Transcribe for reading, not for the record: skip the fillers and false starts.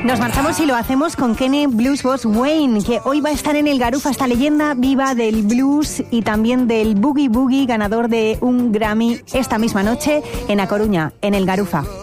Nos marchamos y lo hacemos con Kenny Blues Boss Wayne, que hoy va a estar en el Garufa, esta leyenda viva del blues y también del boogie boogie, ganador de un Grammy esta misma noche en A Coruña, en el Garufa.